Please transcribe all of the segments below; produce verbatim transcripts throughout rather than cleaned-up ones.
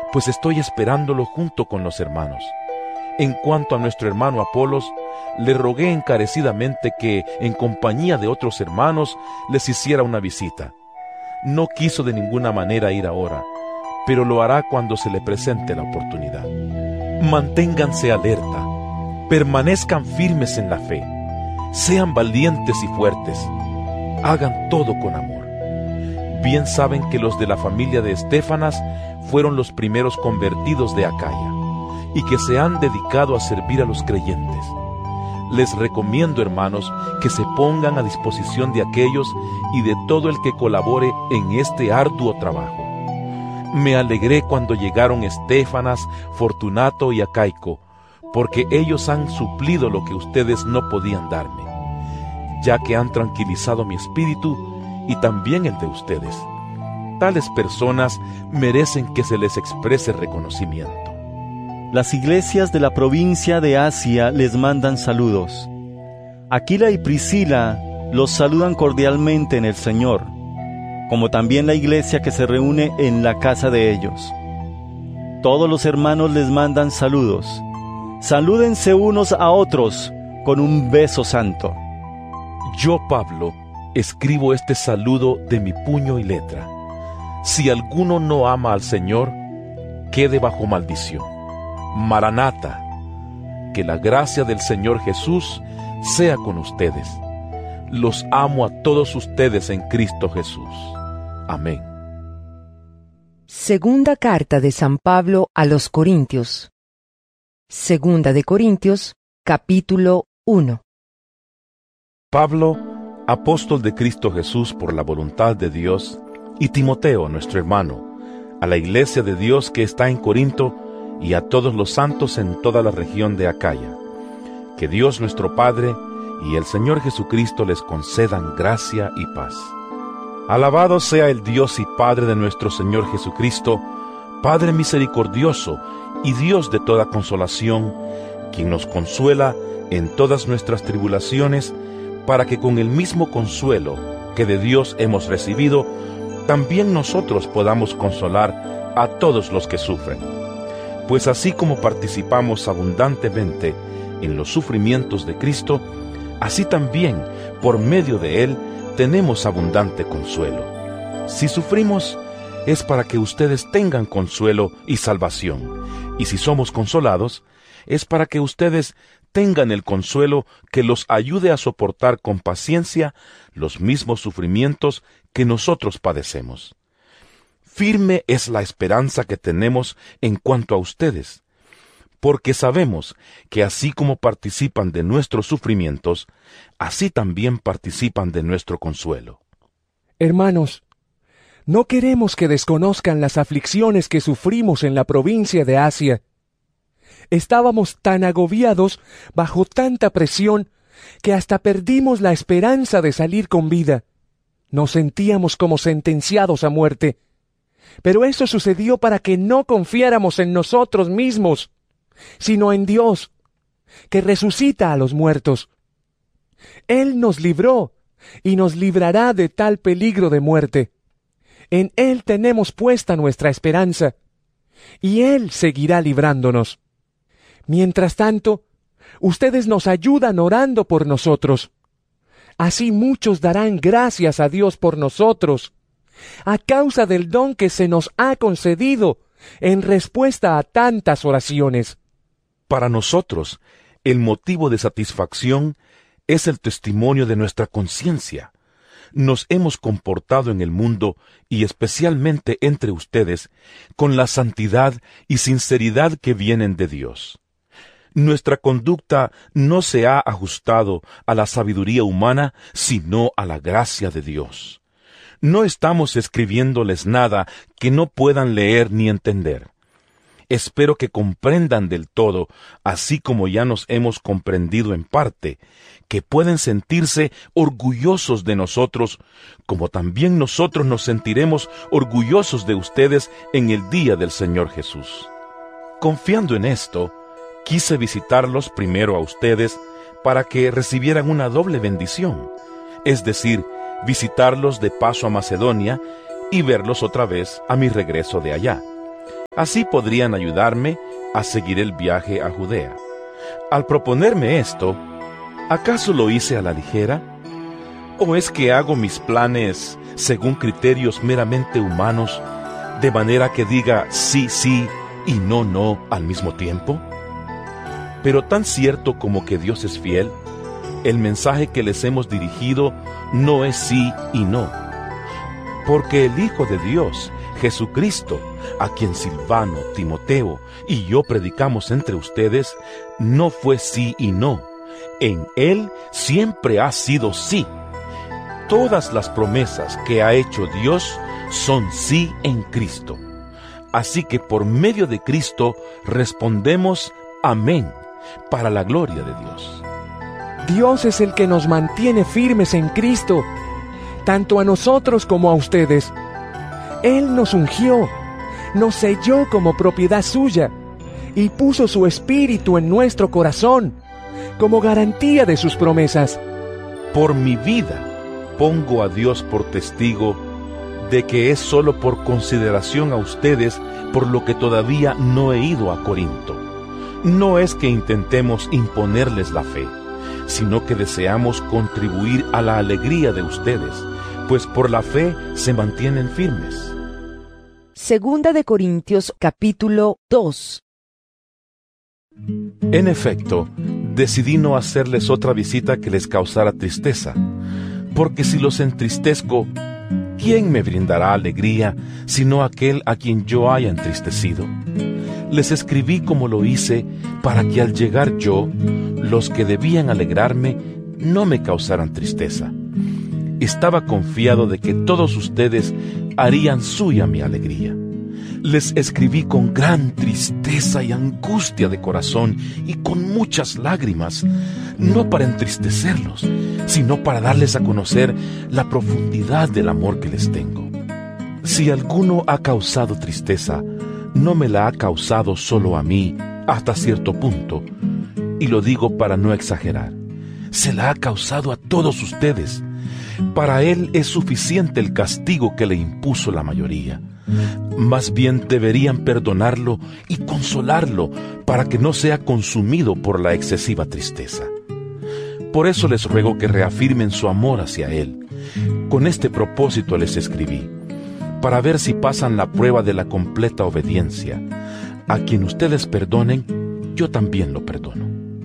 pues estoy esperándolo junto con los hermanos. En cuanto a nuestro hermano Apolos, le rogué encarecidamente que, en compañía de otros hermanos, les hiciera una visita. No quiso de ninguna manera ir ahora, pero lo hará cuando se le presente la oportunidad. Manténganse alerta, permanezcan firmes en la fe, sean valientes y fuertes, hagan todo con amor. Bien saben que los de la familia de Estéfanas fueron los primeros convertidos de Acaya, y que se han dedicado a servir a los creyentes. Les recomiendo, hermanos, que se pongan a disposición de aquellos y de todo el que colabore en este arduo trabajo. Me alegré cuando llegaron Estéfanas, Fortunato y Acaico, porque ellos han suplido lo que ustedes no podían darme, ya que han tranquilizado mi espíritu y también el de ustedes. Tales personas merecen que se les exprese reconocimiento. Las iglesias de la provincia de Asia les mandan saludos. Aquila y Priscila los saludan cordialmente en el Señor, como también la iglesia que se reúne en la casa de ellos. Todos los hermanos les mandan saludos. Salúdense unos a otros con un beso santo. Yo, Pablo, escribo este saludo de mi puño y letra. Si alguno no ama al Señor, quede bajo maldición. Maranata, que la gracia del Señor Jesús sea con ustedes. Los amo a todos ustedes en Cristo Jesús. Amén. Segunda carta de San Pablo a los Corintios. Segunda de Corintios, capítulo uno. Pablo, apóstol de Cristo Jesús por la voluntad de Dios, y Timoteo, nuestro hermano, a la iglesia de Dios que está en Corinto, y a todos los santos en toda la región de Acaya. Que Dios nuestro Padre y el Señor Jesucristo les concedan gracia y paz. Alabado sea el Dios y Padre de nuestro Señor Jesucristo, Padre misericordioso y Dios de toda consolación, quien nos consuela en todas nuestras tribulaciones, para que con el mismo consuelo que de Dios hemos recibido, también nosotros podamos consolar a todos los que sufren. Pues así como participamos abundantemente en los sufrimientos de Cristo, así también, por medio de Él, tenemos abundante consuelo. Si sufrimos, es para que ustedes tengan consuelo y salvación, y si somos consolados, es para que ustedes tengan el consuelo que los ayude a soportar con paciencia los mismos sufrimientos que nosotros padecemos. Firme es la esperanza que tenemos en cuanto a ustedes, porque sabemos que así como participan de nuestros sufrimientos, así también participan de nuestro consuelo. Hermanos, no queremos que desconozcan las aflicciones que sufrimos en la provincia de Asia. Estábamos tan agobiados bajo tanta presión que hasta perdimos la esperanza de salir con vida. Nos sentíamos como sentenciados a muerte. Pero eso sucedió para que no confiáramos en nosotros mismos, sino en Dios, que resucita a los muertos. Él nos libró y nos librará de tal peligro de muerte. En Él tenemos puesta nuestra esperanza, y Él seguirá librándonos. Mientras tanto, ustedes nos ayudan orando por nosotros. Así muchos darán gracias a Dios por nosotros, a causa del don que se nos ha concedido en respuesta a tantas oraciones. Para nosotros, el motivo de satisfacción es el testimonio de nuestra conciencia. Nos hemos comportado en el mundo, y especialmente entre ustedes, con la santidad y sinceridad que vienen de Dios. Nuestra conducta no se ha ajustado a la sabiduría humana, sino a la gracia de Dios. No estamos escribiéndoles nada que no puedan leer ni entender. Espero que comprendan del todo, así como ya nos hemos comprendido en parte, que pueden sentirse orgullosos de nosotros, como también nosotros nos sentiremos orgullosos de ustedes en el día del Señor Jesús. Confiando en esto, quise visitarlos primero a ustedes para que recibieran una doble bendición, es decir, visitarlos de paso a Macedonia y verlos otra vez a mi regreso de allá. Así podrían ayudarme a seguir el viaje a Judea. Al proponerme esto, ¿acaso lo hice a la ligera? ¿O es que hago mis planes según criterios meramente humanos, de manera que diga sí, sí y no, no al mismo tiempo? Pero tan cierto como que Dios es fiel, el mensaje que les hemos dirigido no es sí y no. Porque el Hijo de Dios, Jesucristo, a quien Silvano, Timoteo y yo predicamos entre ustedes, no fue sí y no. En Él siempre ha sido sí. Todas las promesas que ha hecho Dios son sí en Cristo. Así que por medio de Cristo respondemos amén, para la gloria de Dios. Dios es el que nos mantiene firmes en Cristo, tanto a nosotros como a ustedes. Él nos ungió, nos selló como propiedad suya y puso su espíritu en nuestro corazón como garantía de sus promesas. Por mi vida pongo a Dios por testigo de que es solo por consideración a ustedes por lo que todavía no he ido a Corinto. No es que intentemos imponerles la fe, sino que deseamos contribuir a la alegría de ustedes, pues por la fe se mantienen firmes. Segunda de Corintios capítulo dos. En efecto, decidí no hacerles otra visita que les causara tristeza, porque si los entristezco, ¿quién me brindará alegría sino aquel a quien yo haya entristecido? Les escribí como lo hice para que al llegar yo, los que debían alegrarme no me causaran tristeza. Estaba confiado de que todos ustedes harían suya mi alegría. Les escribí con gran tristeza y angustia de corazón y con muchas lágrimas, no para entristecerlos, sino para darles a conocer la profundidad del amor que les tengo. Si alguno ha causado tristeza, no me la ha causado solo a mí, hasta cierto punto, y lo digo para no exagerar. Se la ha causado a todos ustedes. Para él es suficiente el castigo que le impuso la mayoría. Más bien deberían perdonarlo y consolarlo para que no sea consumido por la excesiva tristeza. Por eso les ruego que reafirmen su amor hacia él. Con este propósito les escribí, para ver si pasan la prueba de la completa obediencia. A quien ustedes perdonen, yo también lo perdono.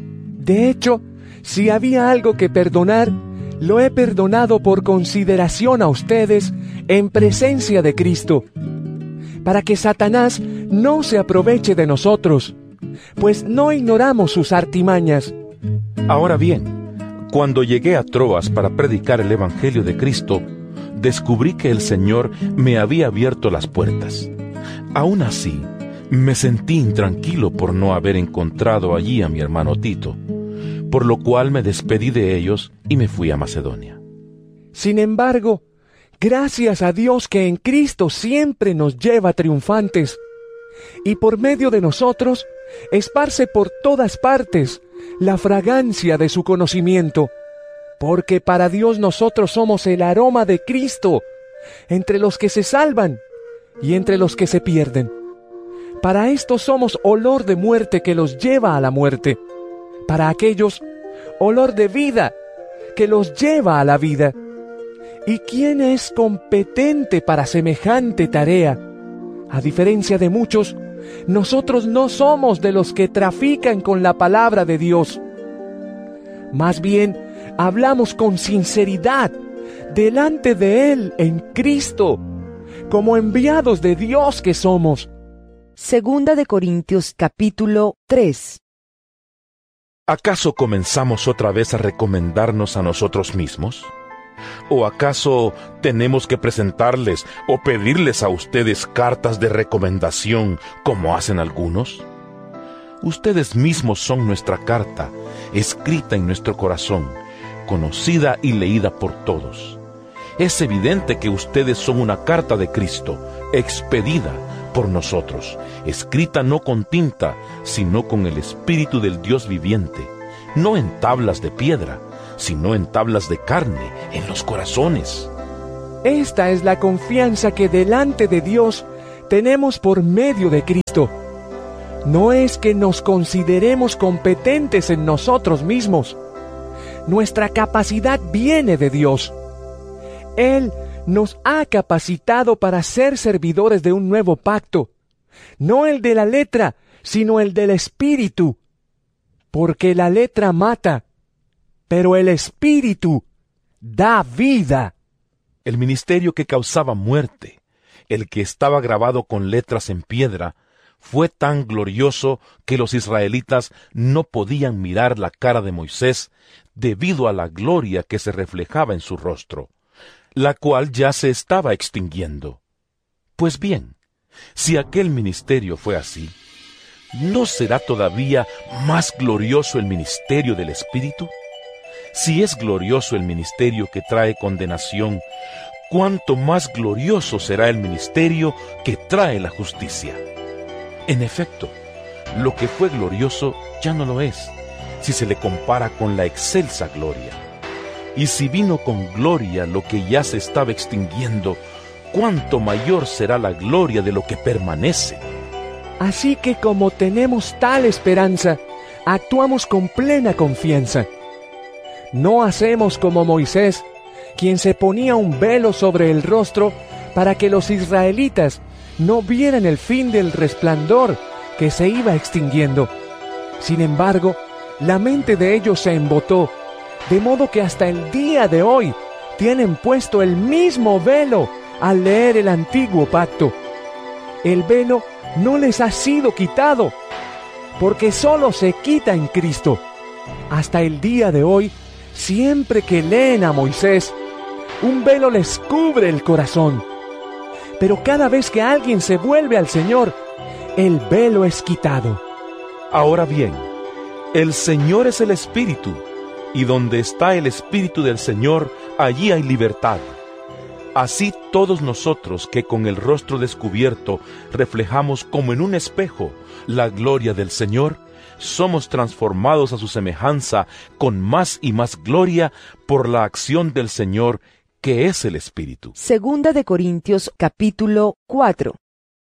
De hecho, si había algo que perdonar, lo he perdonado por consideración a ustedes en presencia de Cristo, para que Satanás no se aproveche de nosotros, pues no ignoramos sus artimañas. Ahora bien, cuando llegué a Troas para predicar el Evangelio de Cristo, descubrí que el Señor me había abierto las puertas. Aún así, me sentí intranquilo por no haber encontrado allí a mi hermano Tito, por lo cual me despedí de ellos y me fui a Macedonia. Sin embargo, gracias a Dios que en Cristo siempre nos lleva triunfantes, y por medio de nosotros esparce por todas partes la fragancia de su conocimiento, porque para Dios nosotros somos el aroma de Cristo entre los que se salvan y entre los que se pierden. Para estos somos olor de muerte que los lleva a la muerte, para aquellos olor de vida que los lleva a la vida. ¿Y quién es competente para semejante tarea? A diferencia de muchos, nosotros no somos de los que trafican con la palabra de Dios. Más bien, hablamos con sinceridad delante de Él en Cristo, como enviados de Dios que somos. Segunda de Corintios capítulo tres. ¿Acaso comenzamos otra vez a recomendarnos a nosotros mismos? ¿O acaso tenemos que presentarles o pedirles a ustedes cartas de recomendación como hacen algunos? Ustedes mismos son nuestra carta, escrita en nuestro corazón, conocida y leída por todos. Es evidente que ustedes son una carta de Cristo, expedida por nosotros, escrita no con tinta, sino con el Espíritu del Dios viviente, no en tablas de piedra, sino en tablas de carne, en los corazones. Esta es la confianza que delante de Dios tenemos por medio de Cristo. No es que nos consideremos competentes en nosotros mismos. Nuestra capacidad viene de Dios. Él nos ha capacitado para ser servidores de un nuevo pacto, no el de la letra, sino el del Espíritu. Porque la letra mata, pero el Espíritu da vida. El ministerio que causaba muerte, el que estaba grabado con letras en piedra, fue tan glorioso que los israelitas no podían mirar la cara de Moisés debido a la gloria que se reflejaba en su rostro, la cual ya se estaba extinguiendo. Pues bien, si aquel ministerio fue así, ¿no será todavía más glorioso el ministerio del Espíritu? Si es glorioso el ministerio que trae condenación, ¿cuánto más glorioso será el ministerio que trae la justicia? En efecto, lo que fue glorioso ya no lo es, si se le compara con la excelsa gloria. Y si vino con gloria lo que ya se estaba extinguiendo, ¿cuánto mayor será la gloria de lo que permanece? Así que como tenemos tal esperanza, actuamos con plena confianza. No hacemos como Moisés, quien se ponía un velo sobre el rostro para que los israelitas no vieran el fin del resplandor que se iba extinguiendo. Sin embargo, la mente de ellos se embotó, de modo que hasta el día de hoy tienen puesto el mismo velo al leer el antiguo pacto. El velo no les ha sido quitado, porque solo se quita en Cristo. Hasta el día de hoy, siempre que leen a Moisés, un velo les cubre el corazón. Pero cada vez que alguien se vuelve al Señor, el velo es quitado. Ahora bien, el Señor es el Espíritu, y donde está el Espíritu del Señor, allí hay libertad. Así todos nosotros que con el rostro descubierto reflejamos como en un espejo la gloria del Señor, somos transformados a su semejanza con más y más gloria por la acción del Señor, que es el Espíritu. Segunda de Corintios capítulo cuatro.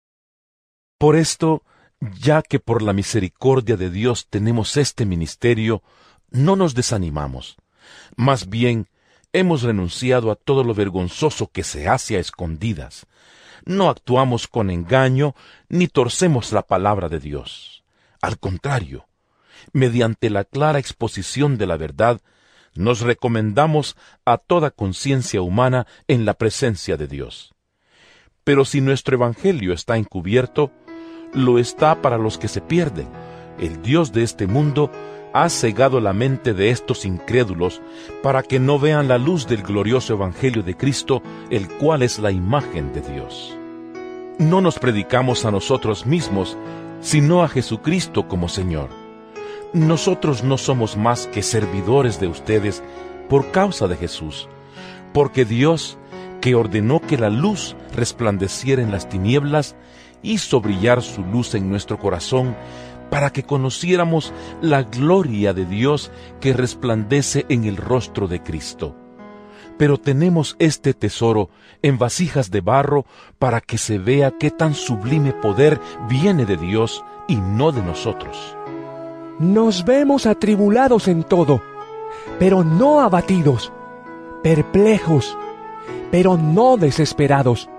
Por esto, ya que por la misericordia de Dios tenemos este ministerio, no nos desanimamos. Más bien, hemos renunciado a todo lo vergonzoso que se hace a escondidas. No actuamos con engaño, ni torcemos la palabra de Dios. Al contrario, mediante la clara exposición de la verdad, nos recomendamos a toda conciencia humana en la presencia de Dios. Pero si nuestro evangelio está encubierto, lo está para los que se pierden. El Dios de este mundo ha cegado la mente de estos incrédulos para que no vean la luz del glorioso evangelio de Cristo, el cual es la imagen de Dios. No nos predicamos a nosotros mismos, sino a Jesucristo como Señor. Nosotros no somos más que servidores de ustedes por causa de Jesús, porque Dios, que ordenó que la luz resplandeciera en las tinieblas, hizo brillar su luz en nuestro corazón para que conociéramos la gloria de Dios que resplandece en el rostro de Cristo. Pero tenemos este tesoro en vasijas de barro para que se vea qué tan sublime poder viene de Dios y no de nosotros. Nos vemos atribulados en todo, pero no abatidos, perplejos, pero no desesperados,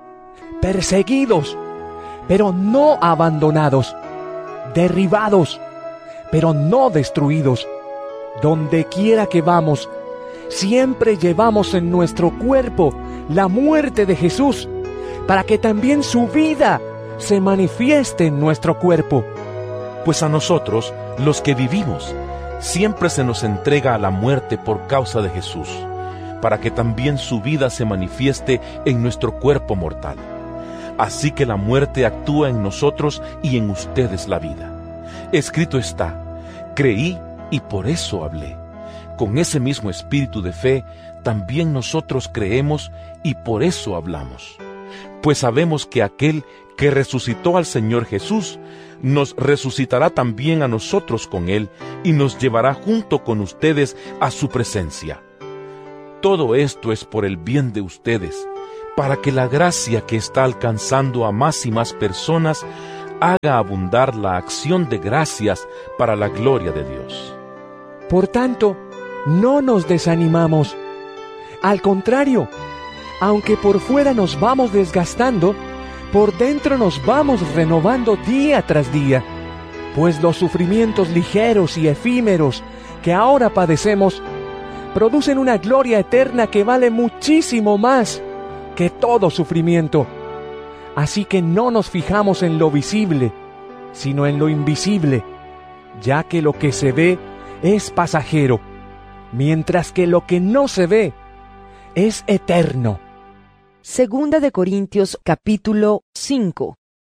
perseguidos, pero no abandonados, derribados, pero no destruidos. Donde quiera que vamos, siempre llevamos en nuestro cuerpo la muerte de Jesús, para que también su vida se manifieste en nuestro cuerpo. Pues a nosotros, los que vivimos, siempre se nos entrega a la muerte por causa de Jesús, para que también su vida se manifieste en nuestro cuerpo mortal. Así que la muerte actúa en nosotros y en ustedes la vida. Escrito está: creí y por eso hablé. Con ese mismo espíritu de fe, también nosotros creemos y por eso hablamos. Pues sabemos que aquel que resucitó al Señor Jesús, nos resucitará también a nosotros con Él y nos llevará junto con ustedes a su presencia. Todo esto es por el bien de ustedes, para que la gracia que está alcanzando a más y más personas haga abundar la acción de gracias para la gloria de Dios. Por tanto, no nos desanimamos. Al contrario, aunque por fuera nos vamos desgastando, por dentro nos vamos renovando día tras día, pues los sufrimientos ligeros y efímeros que ahora padecemos producen una gloria eterna que vale muchísimo más que todo sufrimiento. Así que no nos fijamos en lo visible, sino en lo invisible, ya que lo que se ve es pasajero, mientras que lo que no se ve es eterno. Segunda de Corintios capítulo cinco.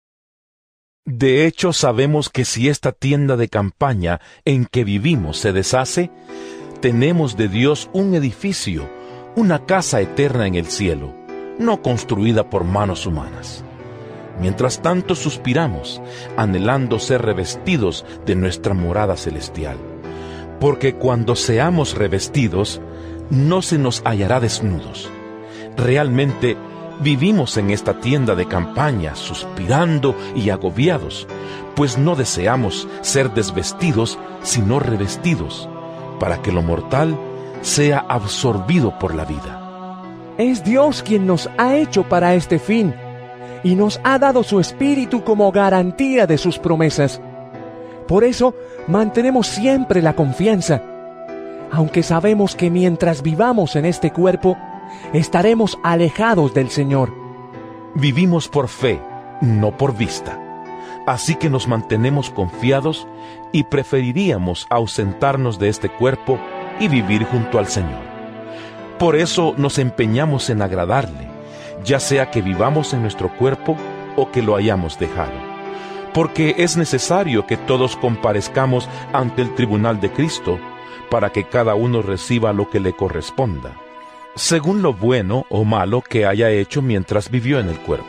De hecho, sabemos que si esta tienda de campaña en que vivimos se deshace, tenemos de Dios un edificio, una casa eterna en el cielo, no construida por manos humanas. Mientras tanto suspiramos, anhelando ser revestidos de nuestra morada celestial. Porque cuando seamos revestidos, no se nos hallará desnudos. Realmente vivimos en esta tienda de campaña, suspirando y agobiados, pues no deseamos ser desvestidos, sino revestidos, para que lo mortal sea absorbido por la vida. Es Dios quien nos ha hecho para este fin, y nos ha dado su Espíritu como garantía de sus promesas. Por eso mantenemos siempre la confianza, aunque sabemos que mientras vivamos en este cuerpo, estaremos alejados del Señor. Vivimos por fe, no por vista. Así que nos mantenemos confiados y preferiríamos ausentarnos de este cuerpo y vivir junto al Señor. Por eso nos empeñamos en agradarle, ya sea que vivamos en nuestro cuerpo o que lo hayamos dejado. Porque es necesario que todos comparezcamos ante el tribunal de Cristo, para que cada uno reciba lo que le corresponda, según lo bueno o malo que haya hecho mientras vivió en el cuerpo.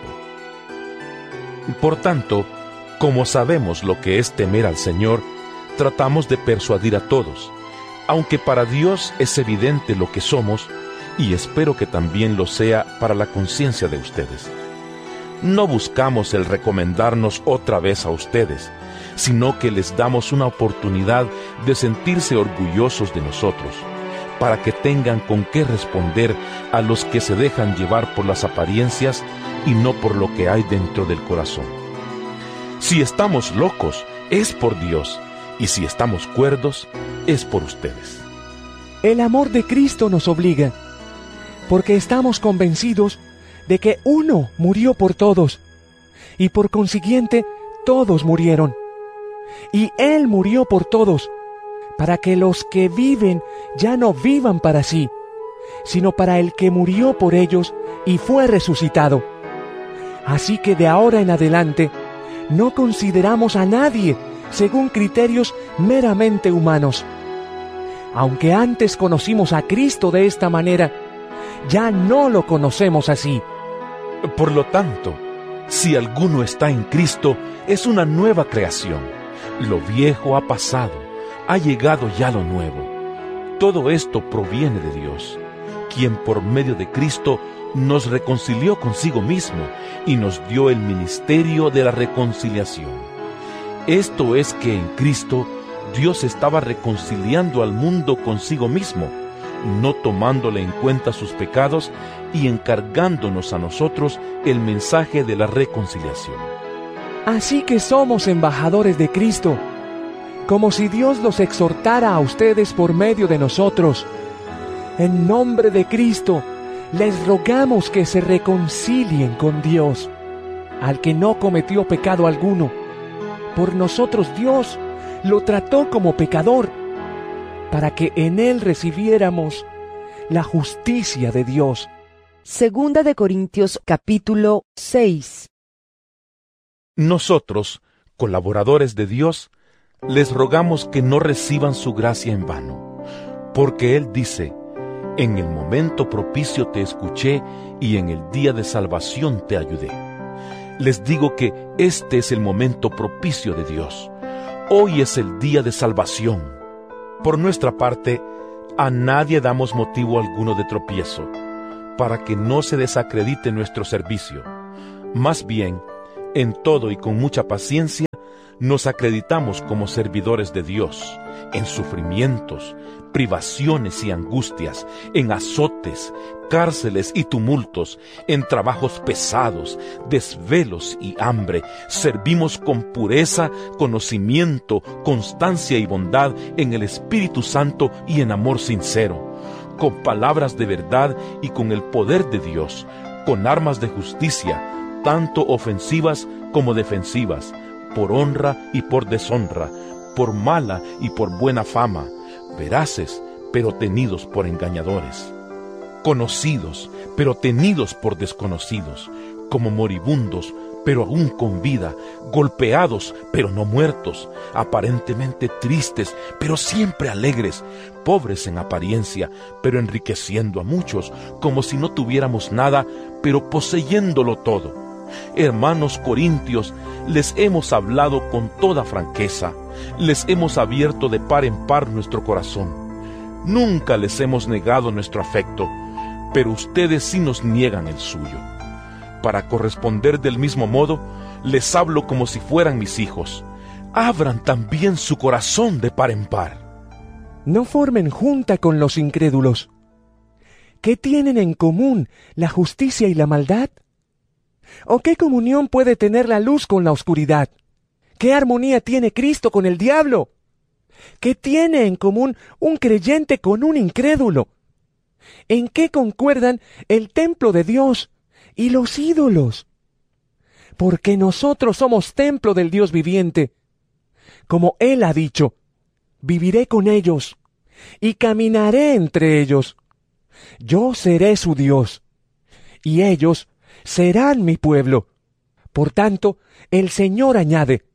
Por tanto, como sabemos lo que es temer al Señor, tratamos de persuadir a todos, aunque para Dios es evidente lo que somos, y espero que también lo sea para la conciencia de ustedes. No buscamos el recomendarnos otra vez a ustedes, sino que les damos una oportunidad de sentirse orgullosos de nosotros, para que tengan con qué responder a los que se dejan llevar por las apariencias y no por lo que hay dentro del corazón. Si estamos locos, es por Dios, y si estamos cuerdos, es por ustedes. El amor de Cristo nos obliga, porque estamos convencidos de que uno murió por todos, y por consiguiente todos murieron. Y Él murió por todos, para que los que viven ya no vivan para sí, sino para el que murió por ellos y fue resucitado. Así que de ahora en adelante, no consideramos a nadie según criterios meramente humanos. Aunque antes conocimos a Cristo de esta manera, ya no lo conocemos así. Por lo tanto, si alguno está en Cristo, es una nueva creación. Lo viejo ha pasado, ha llegado ya lo nuevo. Todo esto proviene de Dios, quien por medio de Cristo nos reconcilió consigo mismo y nos dio el ministerio de la reconciliación. Esto es que en Cristo Dios estaba reconciliando al mundo consigo mismo, no tomándole en cuenta sus pecados y encargándonos a nosotros el mensaje de la reconciliación. Así que somos embajadores de Cristo, como si Dios los exhortara a ustedes por medio de nosotros. En nombre de Cristo, les rogamos que se reconcilien con Dios, al que no cometió pecado alguno. Por nosotros Dios lo trató como pecador, para que en él recibiéramos la justicia de Dios. Segunda de Corintios capítulo seis. Nosotros, colaboradores de Dios, les rogamos que no reciban su gracia en vano, porque Él dice: en el momento propicio te escuché y en el día de salvación te ayudé. Les digo que este es el momento propicio de Dios. Hoy es el día de salvación. Por nuestra parte, a nadie damos motivo alguno de tropiezo, para que no se desacredite nuestro servicio. Más bien, en todo y con mucha paciencia, nos acreditamos como servidores de Dios, en sufrimientos, privaciones y angustias, en azotes, cárceles y tumultos, en trabajos pesados, desvelos y hambre. Servimos con pureza, conocimiento, constancia y bondad en el Espíritu Santo y en amor sincero, con palabras de verdad y con el poder de Dios, con armas de justicia, tanto ofensivas como defensivas, por honra y por deshonra, por mala y por buena fama, veraces, pero tenidos por engañadores, conocidos, pero tenidos por desconocidos, como moribundos, pero aún con vida, golpeados, pero no muertos, aparentemente tristes, pero siempre alegres, pobres en apariencia, pero enriqueciendo a muchos, como si no tuviéramos nada, pero poseyéndolo todo. Hermanos corintios, les hemos hablado con toda franqueza, les hemos abierto de par en par nuestro corazón. Nunca les hemos negado nuestro afecto, pero ustedes sí nos niegan el suyo. Para corresponder del mismo modo, les hablo como si fueran mis hijos. Abran también su corazón de par en par. No formen junta con los incrédulos. ¿Qué tienen en común la justicia y la maldad? ¿O qué comunión puede tener la luz con la oscuridad? ¿Qué armonía tiene Cristo con el diablo? ¿Qué tiene en común un creyente con un incrédulo? ¿En qué concuerdan el templo de Dios y los ídolos? Porque nosotros somos templo del Dios viviente. Como Él ha dicho, viviré con ellos y caminaré entre ellos. Yo seré su Dios, y ellos serán mi pueblo. Por tanto, el Señor añade,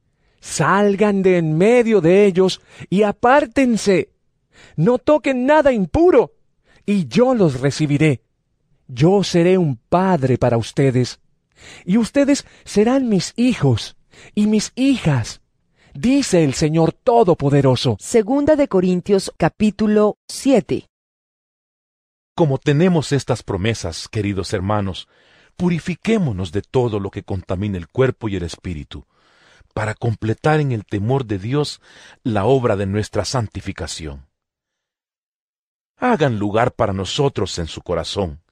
salgan de en medio de ellos y apártense. No toquen nada impuro, y yo los recibiré. Yo seré un padre para ustedes, y ustedes serán mis hijos y mis hijas, dice el Señor Todopoderoso. Segunda de Corintios capítulo siete. Como tenemos estas promesas, queridos hermanos, purifiquémonos de todo lo que contamina el cuerpo y el espíritu, para completar en el temor de Dios la obra de nuestra santificación. Hagan lugar para nosotros en su corazón.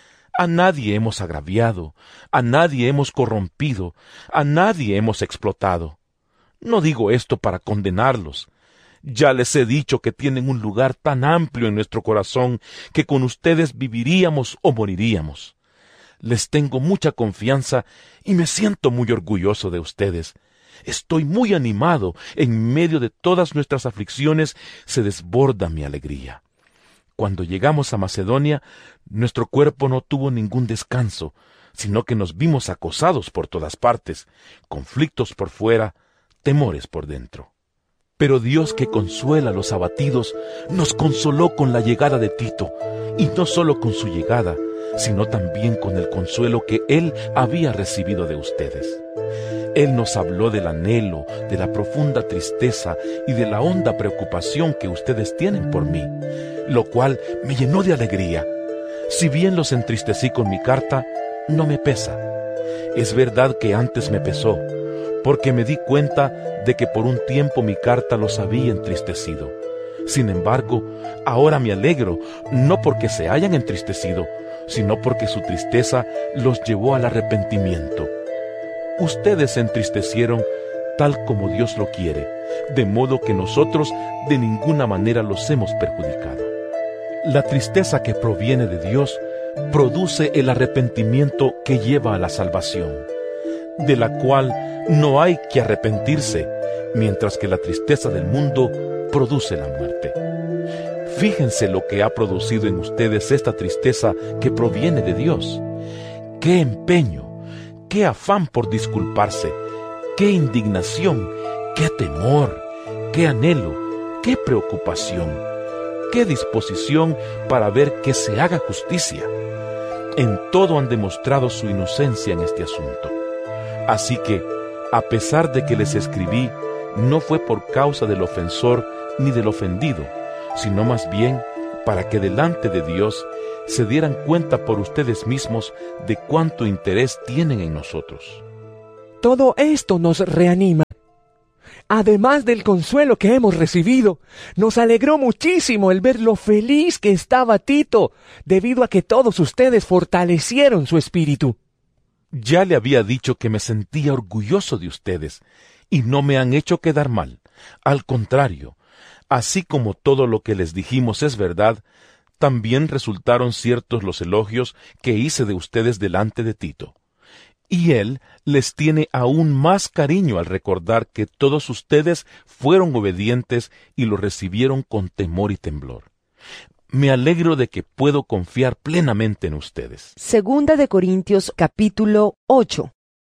A nadie hemos agraviado, a nadie hemos corrompido, a nadie hemos explotado. No digo esto para condenarlos. Ya les he dicho que tienen un lugar tan amplio en nuestro corazón que con ustedes viviríamos o moriríamos. Les tengo mucha confianza y me siento muy orgulloso de ustedes. Estoy muy animado. En medio de todas nuestras aflicciones se desborda mi alegría. Cuando llegamos a Macedonia, nuestro cuerpo no tuvo ningún descanso, sino que nos vimos acosados por todas partes, conflictos por fuera, temores por dentro. Pero Dios, que consuela a los abatidos, nos consoló con la llegada de Tito, y no solo con su llegada, sino también con el consuelo que Él había recibido de ustedes. Él nos habló del anhelo, de la profunda tristeza y de la honda preocupación que ustedes tienen por mí, lo cual me llenó de alegría. Si bien los entristecí con mi carta, no me pesa. Es verdad que antes me pesó, porque me di cuenta de que por un tiempo mi carta los había entristecido. Sin embargo, ahora me alegro, no porque se hayan entristecido, sino porque su tristeza los llevó al arrepentimiento. Ustedes se entristecieron tal como Dios lo quiere, de modo que nosotros de ninguna manera los hemos perjudicado. La tristeza que proviene de Dios produce el arrepentimiento que lleva a la salvación, de la cual no hay que arrepentirse, mientras que la tristeza del mundo produce la muerte. Fíjense lo que ha producido en ustedes esta tristeza que proviene de Dios. ¡Qué empeño! ¡Qué afán por disculparse! ¡Qué indignación! ¡Qué temor! ¡Qué anhelo! ¡Qué preocupación! ¡Qué disposición para ver que se haga justicia! En todo han demostrado su inocencia en este asunto. Así que, a pesar de que les escribí, no fue por causa del ofensor ni del ofendido, sino más bien para que delante de Dios se dieran cuenta por ustedes mismos de cuánto interés tienen en nosotros. Todo esto nos reanima. Además del consuelo que hemos recibido, nos alegró muchísimo el ver lo feliz que estaba Tito, debido a que todos ustedes fortalecieron su espíritu. Ya le había dicho que me sentía orgulloso de ustedes, y no me han hecho quedar mal. Al contrario, así como todo lo que les dijimos es verdad, también resultaron ciertos los elogios que hice de ustedes delante de Tito. Y él les tiene aún más cariño al recordar que todos ustedes fueron obedientes y lo recibieron con temor y temblor. Me alegro de que puedo confiar plenamente en ustedes. Segunda de Corintios capítulo ocho.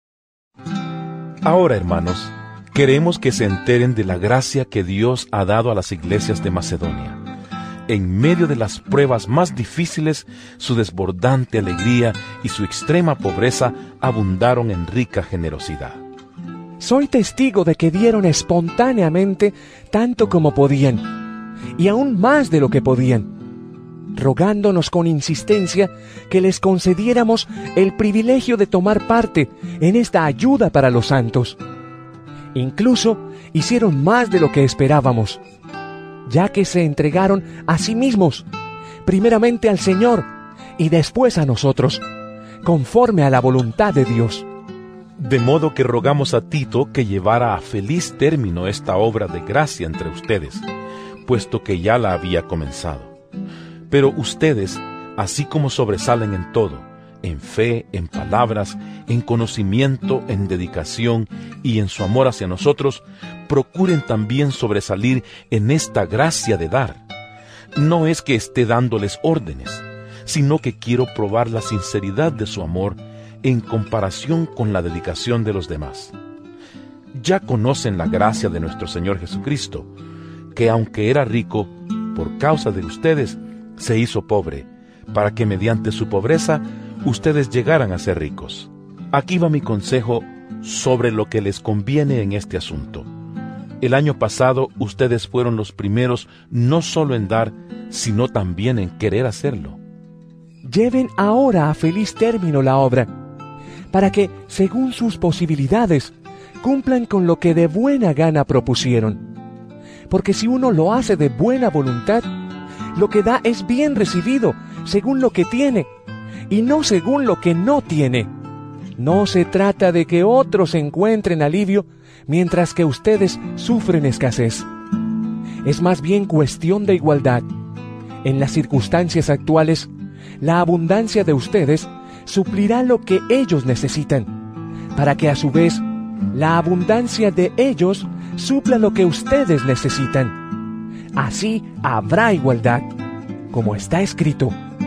Ahora, hermanos, queremos que se enteren de la gracia que Dios ha dado a las iglesias de Macedonia. En medio de las pruebas más difíciles, su desbordante alegría y su extrema pobreza abundaron en rica generosidad. Soy testigo de que dieron espontáneamente tanto como podían, y aún más de lo que podían, rogándonos con insistencia que les concediéramos el privilegio de tomar parte en esta ayuda para los santos. Incluso hicieron más de lo que esperábamos, ya que se entregaron a sí mismos, primeramente al Señor y después a nosotros, conforme a la voluntad de Dios. De modo que rogamos a Tito que llevara a feliz término esta obra de gracia entre ustedes, puesto que ya la había comenzado. Pero ustedes, así como sobresalen en todo, en fe, en palabras, en conocimiento, en dedicación y en su amor hacia nosotros, procuren también sobresalir en esta gracia de dar. No es que esté dándoles órdenes, sino que quiero probar la sinceridad de su amor en comparación con la dedicación de los demás. Ya conocen la gracia de nuestro Señor Jesucristo, que aunque era rico, por causa de ustedes, se hizo pobre, para que mediante su pobreza ustedes llegaran a ser ricos. Aquí va mi consejo sobre lo que les conviene en este asunto. El año pasado ustedes fueron los primeros no solo en dar, sino también en querer hacerlo. Lleven ahora a feliz término la obra, para que, según sus posibilidades, cumplan con lo que de buena gana propusieron. Porque si uno lo hace de buena voluntad, lo que da es bien recibido, según lo que tiene, y no según lo que no tiene. No se trata de que otros encuentren alivio, mientras que ustedes sufren escasez. Es más bien cuestión de igualdad. En las circunstancias actuales, la abundancia de ustedes suplirá lo que ellos necesitan, para que a su vez la abundancia de ellos supla lo que ustedes necesitan. Así habrá igualdad, como está escrito: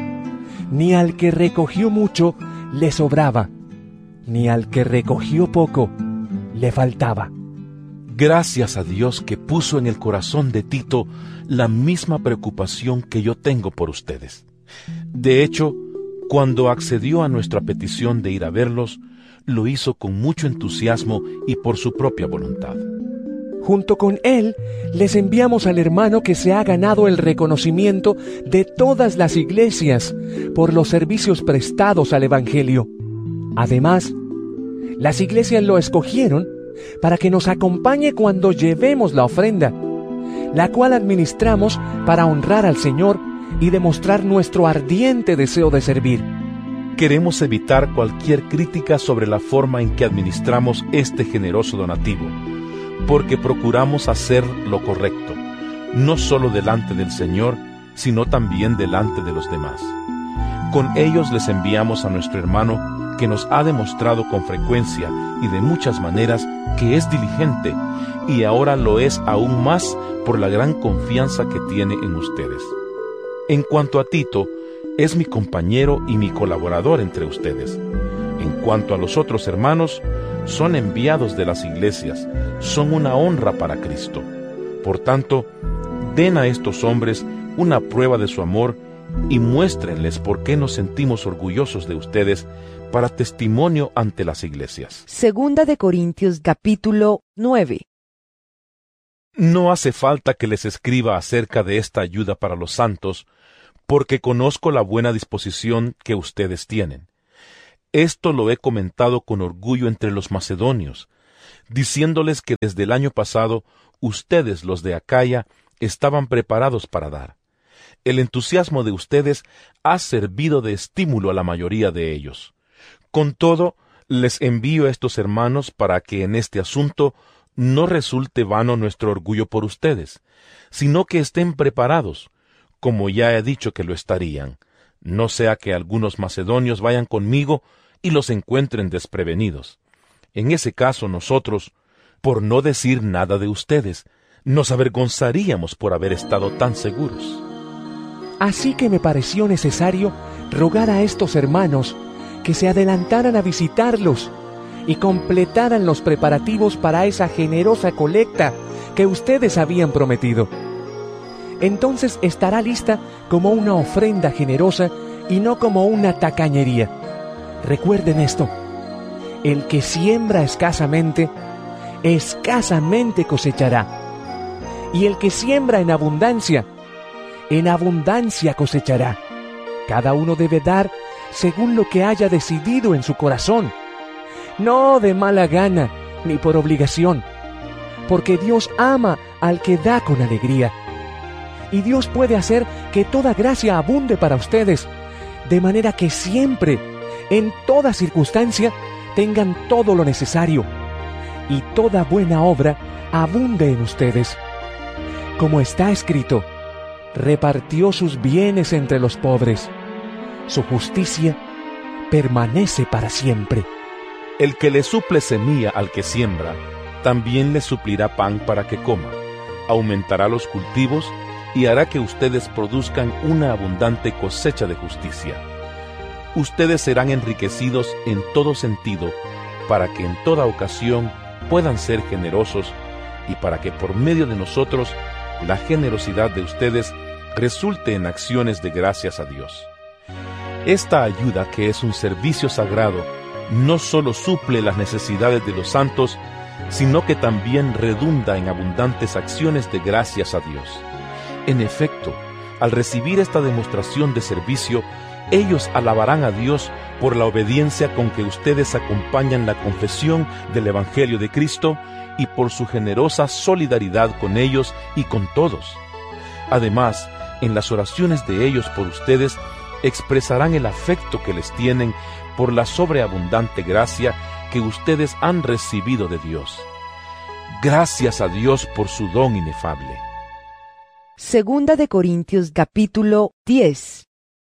ni al que recogió mucho le sobraba, ni al que recogió poco le faltaba. Gracias a Dios que puso en el corazón de Tito la misma preocupación que yo tengo por ustedes. De hecho, cuando accedió a nuestra petición de ir a verlos, lo hizo con mucho entusiasmo y por su propia voluntad. Junto con él, les enviamos al hermano que se ha ganado el reconocimiento de todas las iglesias por los servicios prestados al Evangelio. Además, las iglesias lo escogieron para que nos acompañe cuando llevemos la ofrenda, la cual administramos para honrar al Señor y demostrar nuestro ardiente deseo de servir. Queremos evitar cualquier crítica sobre la forma en que administramos este generoso donativo, porque procuramos hacer lo correcto, no solo delante del Señor, sino también delante de los demás. Con ellos les enviamos a nuestro hermano, que nos ha demostrado con frecuencia y de muchas maneras que es diligente, y ahora lo es aún más por la gran confianza que tiene en ustedes. En cuanto a Tito, es mi compañero y mi colaborador entre ustedes. En cuanto a los otros hermanos, son enviados de las iglesias, son una honra para Cristo. Por tanto, den a estos hombres una prueba de su amor y muéstrenles por qué nos sentimos orgullosos de ustedes para testimonio ante las iglesias. Segunda de Corintios capítulo nueve. No hace falta que les escriba acerca de esta ayuda para los santos, porque conozco la buena disposición que ustedes tienen. Esto lo he comentado con orgullo entre los macedonios, diciéndoles que desde el año pasado ustedes, los de Acaya, estaban preparados para dar. El entusiasmo de ustedes ha servido de estímulo a la mayoría de ellos. Con todo, les envío a estos hermanos para que en este asunto no resulte vano nuestro orgullo por ustedes, sino que estén preparados, como ya he dicho que lo estarían, no sea que algunos macedonios vayan conmigo y los encuentren desprevenidos. En ese caso nosotros, por no decir nada de ustedes, nos avergonzaríamos por haber estado tan seguros. Así que me pareció necesario rogar a estos hermanos que se adelantaran a visitarlos y completaran los preparativos para esa generosa colecta que ustedes habían prometido. Entonces estará lista como una ofrenda generosa y no como una tacañería. Recuerden esto: el que siembra escasamente, escasamente cosechará. Y el que siembra en abundancia, en abundancia cosechará. Cada uno debe dar según lo que haya decidido en su corazón, no de mala gana ni por obligación, porque Dios ama al que da con alegría. Y Dios puede hacer que toda gracia abunde para ustedes, de manera que siempre, en toda circunstancia, tengan todo lo necesario, y toda buena obra abunde en ustedes. Como está escrito, repartió sus bienes entre los pobres. Su justicia permanece para siempre. El que le suple semilla al que siembra, también le suplirá pan para que coma, aumentará los cultivos y hará que ustedes produzcan una abundante cosecha de justicia. Ustedes serán enriquecidos en todo sentido, para que en toda ocasión puedan ser generosos y para que por medio de nosotros la generosidad de ustedes resulte en acciones de gracias a Dios. Esta ayuda, que es un servicio sagrado, no solo suple las necesidades de los santos, sino que también redunda en abundantes acciones de gracias a Dios. En efecto, al recibir esta demostración de servicio, ellos alabarán a Dios por la obediencia con que ustedes acompañan la confesión del Evangelio de Cristo y por su generosa solidaridad con ellos y con todos. Además, en las oraciones de ellos por ustedes, expresarán el afecto que les tienen por la sobreabundante gracia que ustedes han recibido de Dios. Gracias a Dios por su don inefable. Segunda de Corintios capítulo diez.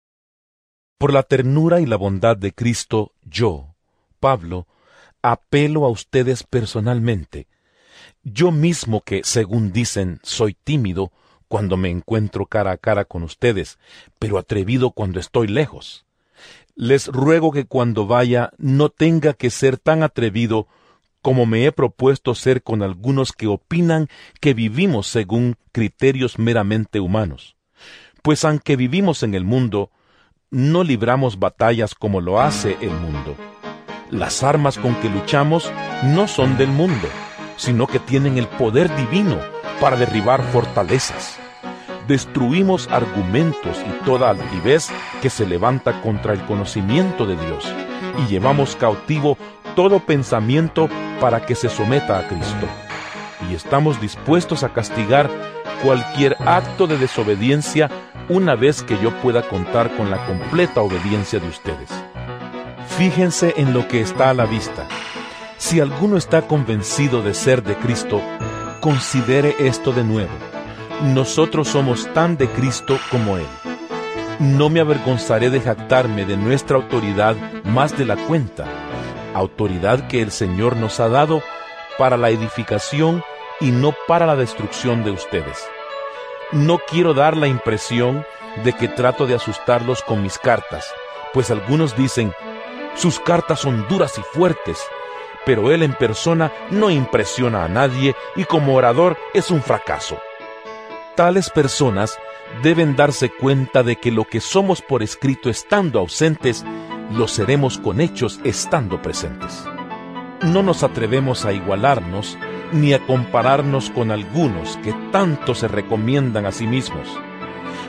Por la ternura y la bondad de Cristo, yo, Pablo, apelo a ustedes personalmente. Yo mismo que, según dicen, soy tímido cuando me encuentro cara a cara con ustedes, pero atrevido cuando estoy lejos. Les ruego que cuando vaya no tenga que ser tan atrevido como me he propuesto ser con algunos que opinan que vivimos según criterios meramente humanos. Pues aunque vivimos en el mundo, no libramos batallas como lo hace el mundo. Las armas con que luchamos no son del mundo, sino que tienen el poder divino para derribar fortalezas. Destruimos argumentos y toda altivez que se levanta contra el conocimiento de Dios, y llevamos cautivo todo pensamiento para que se someta a Cristo. Y estamos dispuestos a castigar cualquier acto de desobediencia una vez que yo pueda contar con la completa obediencia de ustedes. Fíjense en lo que está a la vista. Si alguno está convencido de ser de Cristo, considere esto de nuevo. Nosotros somos tan de Cristo como Él. No me avergonzaré de jactarme de nuestra autoridad más de la cuenta, autoridad que el Señor nos ha dado para la edificación y no para la destrucción de ustedes. No quiero dar la impresión de que trato de asustarlos con mis cartas, pues algunos dicen, sus cartas son duras y fuertes, pero él en persona no impresiona a nadie y como orador es un fracaso. Tales personas deben darse cuenta de que lo que somos por escrito estando ausentes, lo seremos con hechos estando presentes. No nos atrevemos a igualarnos ni a compararnos con algunos que tanto se recomiendan a sí mismos,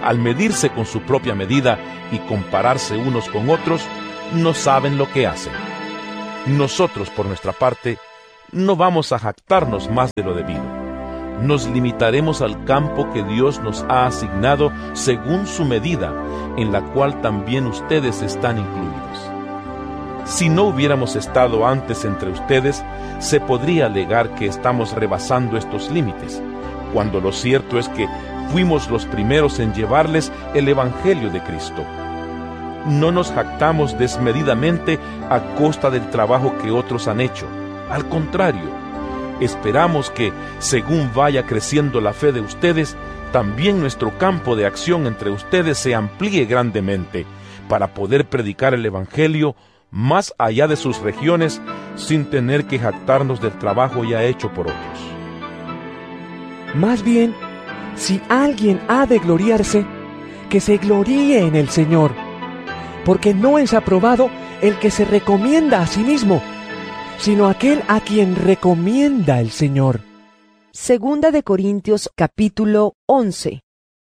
al medirse con su propia medida y compararse unos con otros, no saben lo que hacen. Nosotros, por nuestra parte, no vamos a jactarnos más de lo debido. Nos limitaremos al campo que Dios nos ha asignado según su medida, en la cual también ustedes están incluidos. Si no hubiéramos estado antes entre ustedes, se podría alegar que estamos rebasando estos límites, cuando lo cierto es que fuimos los primeros en llevarles el Evangelio de Cristo. No nos jactamos desmedidamente a costa del trabajo que otros han hecho. Al contrario, esperamos que, según vaya creciendo la fe de ustedes, también nuestro campo de acción entre ustedes se amplíe grandemente para poder predicar el Evangelio más allá de sus regiones sin tener que jactarnos del trabajo ya hecho por otros. Más bien, si alguien ha de gloriarse, que se gloríe en el Señor, porque no es aprobado el que se recomienda a sí mismo, sino aquel a quien recomienda el Señor. Segunda de Corintios capítulo once.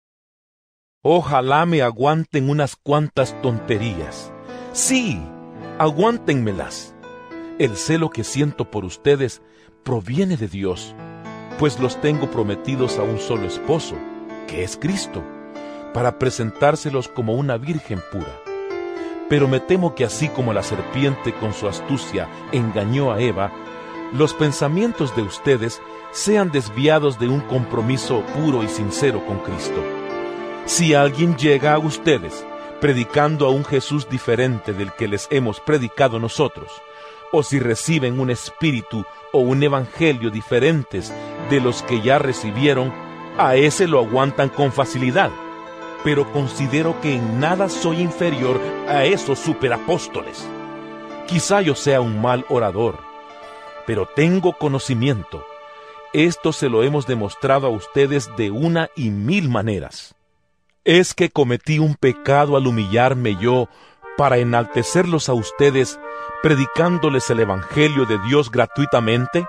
Ojalá me aguanten unas cuantas tonterías. Sí, aguántenmelas. El celo que siento por ustedes proviene de Dios, pues los tengo prometidos a un solo esposo, que es Cristo, para presentárselos como una virgen pura. Pero me temo que así como la serpiente con su astucia engañó a Eva, los pensamientos de ustedes sean desviados de un compromiso puro y sincero con Cristo. Si alguien llega a ustedes predicando a un Jesús diferente del que les hemos predicado nosotros, o si reciben un espíritu o un evangelio diferentes de los que ya recibieron, a ese lo aguantan con facilidad. Pero considero que en nada soy inferior a esos superapóstoles. Quizá yo sea un mal orador, pero tengo conocimiento. Esto se lo hemos demostrado a ustedes de una y mil maneras. ¿Es que cometí un pecado al humillarme yo para enaltecerlos a ustedes, predicándoles el Evangelio de Dios gratuitamente?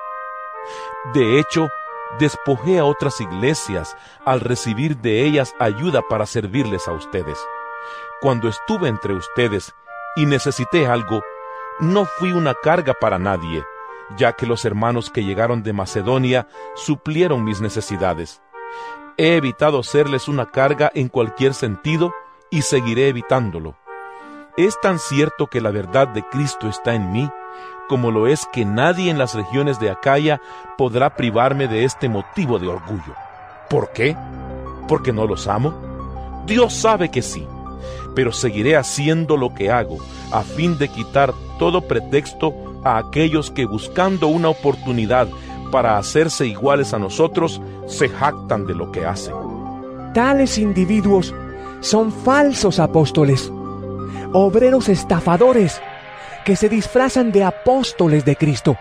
De hecho, despojé a otras iglesias al recibir de ellas ayuda para servirles a ustedes. Cuando estuve entre ustedes y necesité algo, no fui una carga para nadie, ya que los hermanos que llegaron de Macedonia suplieron mis necesidades. He evitado serles una carga en cualquier sentido y seguiré evitándolo. Es tan cierto que la verdad de Cristo está en mí, como lo es que nadie en las regiones de Acaya podrá privarme de este motivo de orgullo. ¿Por qué? ¿Porque no los amo? Dios sabe que sí, pero seguiré haciendo lo que hago, a fin de quitar todo pretexto a aquellos que, buscando una oportunidad para hacerse iguales a nosotros, se jactan de lo que hacen. Tales individuos son falsos apóstoles, obreros estafadores, que se disfrazan de apóstoles de Cristo.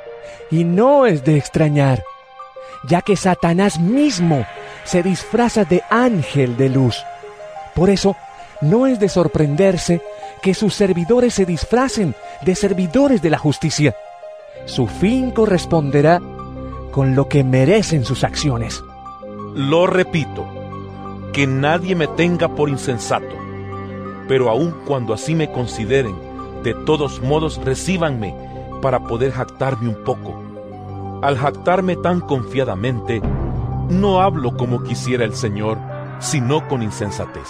Y no es de extrañar, ya que Satanás mismo se disfraza de ángel de luz. Por eso, no es de sorprenderse que sus servidores se disfracen de servidores de la justicia. Su fin corresponderá con lo que merecen sus acciones. Lo repito, que nadie me tenga por insensato, pero aun cuando así me consideren, de todos modos recíbanme para poder jactarme un poco. Al jactarme tan confiadamente, no hablo como quisiera el Señor, sino con insensatez.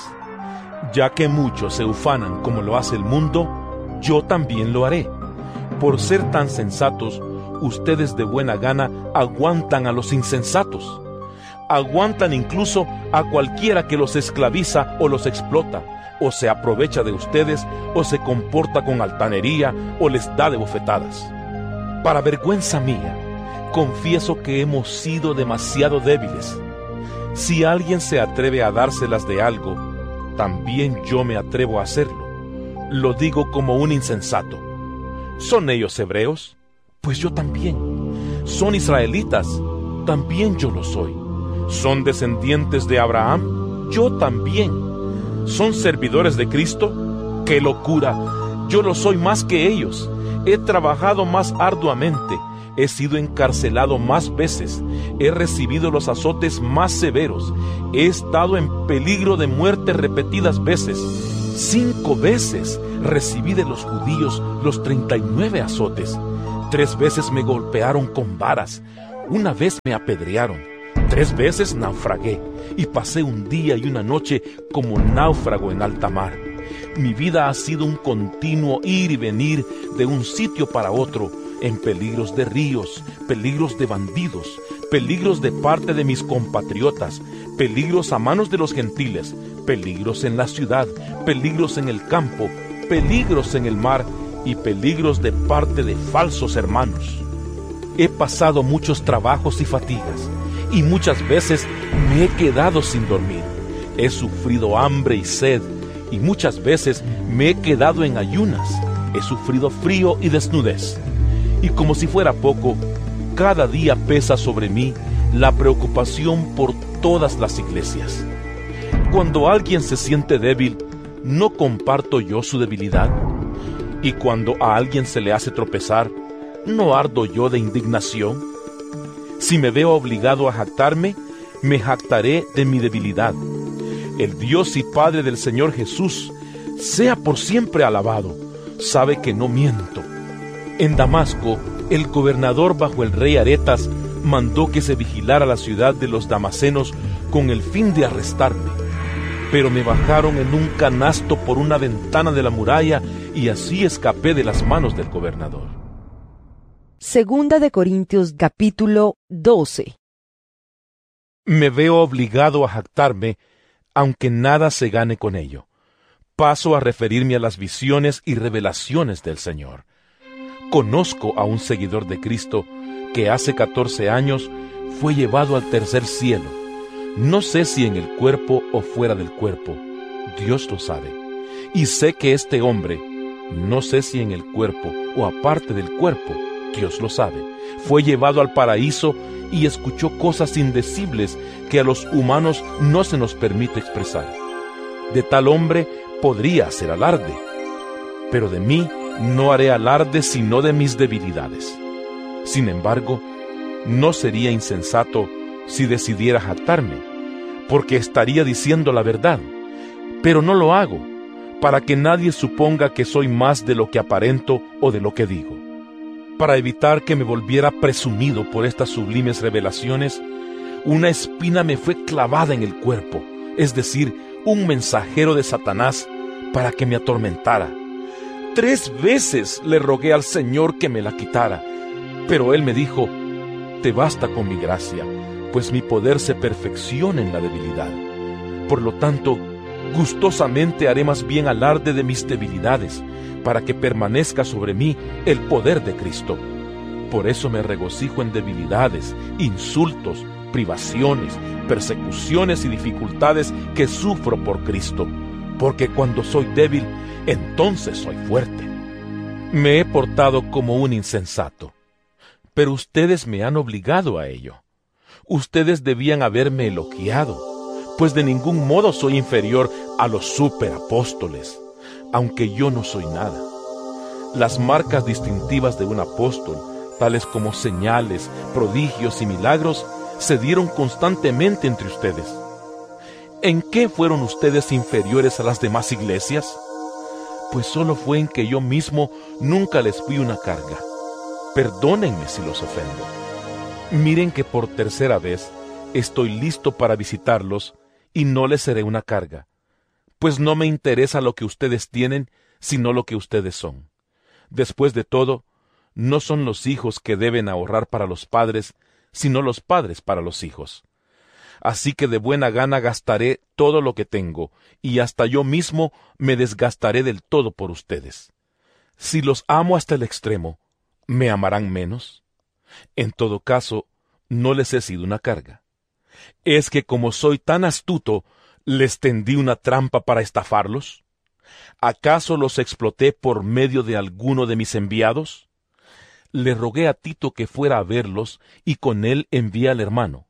Ya que muchos se ufanan como lo hace el mundo, yo también lo haré. Por ser tan sensatos, ustedes de buena gana aguantan a los insensatos. Aguantan incluso a cualquiera que los esclaviza o los explota, o se aprovecha de ustedes, o se comporta con altanería, o les da de bofetadas. Para vergüenza mía, confieso que hemos sido demasiado débiles. Si alguien se atreve a dárselas de algo, también yo me atrevo a hacerlo. Lo digo como un insensato. ¿Son ellos hebreos? Pues yo también. ¿Son israelitas? También yo lo soy. ¿Son descendientes de Abraham? Yo también. ¿Son servidores de Cristo? ¡Qué locura! Yo lo soy más que ellos. He trabajado más arduamente, He sido encarcelado más veces, he recibido los azotes más severos, he estado en peligro de muerte repetidas veces. Cinco veces recibí de los judíos los treinta y nueve azotes. Tres veces me golpearon con varas, una vez me apedrearon, tres veces naufragué y pasé un día y una noche como náufrago en alta mar. Mi vida ha sido un continuo ir y venir de un sitio para otro, en peligros de ríos, peligros de bandidos, peligros de parte de mis compatriotas, peligros a manos de los gentiles, peligros en la ciudad, peligros en el campo, peligros en el mar y peligros de parte de falsos hermanos. He pasado muchos trabajos y fatigas, y muchas veces me he quedado sin dormir. He sufrido hambre y sed, y muchas veces me he quedado en ayunas. He sufrido frío y desnudez. Y como si fuera poco, cada día pesa sobre mí la preocupación por todas las iglesias. Cuando alguien se siente débil, ¿no comparto yo su debilidad? Y cuando a alguien se le hace tropezar, ¿no ardo yo de indignación? Si me veo obligado a jactarme, me jactaré de mi debilidad. El Dios y Padre del Señor Jesús, sea por siempre alabado, sabe que no miento. En Damasco, el gobernador bajo el rey Aretas mandó que se vigilara la ciudad de los damasenos con el fin de arrestarme. Pero me bajaron en un canasto por una ventana de la muralla y así escapé de las manos del gobernador. Segunda de Corintios capítulo doce. Me veo obligado a jactarme, aunque nada se gane con ello. Paso a referirme a las visiones y revelaciones del Señor. Conozco a un seguidor de Cristo que hace catorce años fue llevado al tercer cielo. No sé si en el cuerpo o fuera del cuerpo, Dios lo sabe. Y sé que este hombre, no sé si en el cuerpo o aparte del cuerpo, Dios lo sabe, fue llevado al paraíso y escuchó cosas indecibles que a los humanos no se nos permite expresar. De tal hombre podría hacer alarde, pero de mí no haré alarde sino de mis debilidades. Sin embargo, no sería insensato si decidiera jactarme, porque estaría diciendo la verdad, pero no lo hago, para que nadie suponga que soy más de lo que aparento o de lo que digo. Para evitar que me volviera presumido por estas sublimes revelaciones, una espina me fue clavada en el cuerpo, es decir, un mensajero de Satanás para que me atormentara. Tres veces le rogué al Señor que me la quitara, pero Él me dijo: te basta con mi gracia, pues mi poder se perfecciona en la debilidad. Por lo tanto, gustosamente haré más bien alarde de mis debilidades, para que permanezca sobre mí el poder de Cristo. Por eso me regocijo en debilidades, insultos, privaciones, persecuciones y dificultades que sufro por Cristo, porque cuando soy débil, entonces soy fuerte. Me he portado como un insensato, pero ustedes me han obligado a ello. Ustedes debían haberme elogiado, pues de ningún modo soy inferior a los superapóstoles, aunque yo no soy nada. Las marcas distintivas de un apóstol, tales como señales, prodigios y milagros, se dieron constantemente entre ustedes. ¿En qué fueron ustedes inferiores a las demás iglesias? Pues solo fue en que yo mismo nunca les fui una carga. Perdónenme si los ofendo. Miren que por tercera vez estoy listo para visitarlos y no les seré una carga, pues no me interesa lo que ustedes tienen, sino lo que ustedes son. Después de todo, no son los hijos que deben ahorrar para los padres, sino los padres para los hijos. Así que de buena gana gastaré todo lo que tengo, y hasta yo mismo me desgastaré del todo por ustedes. Si los amo hasta el extremo, ¿me amarán menos? En todo caso, no les he sido una carga. ¿Es que como soy tan astuto, les tendí una trampa para estafarlos? ¿Acaso los exploté por medio de alguno de mis enviados? Le rogué a Tito que fuera a verlos, y con él envié al hermano.